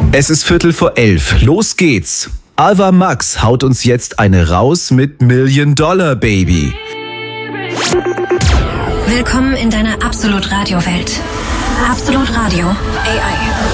Es ist 11:15. Los geht's. Alva Max haut uns jetzt eine raus mit Million Dollar Baby. Willkommen in deiner Absolut Radio Welt. Absolut Radio AI.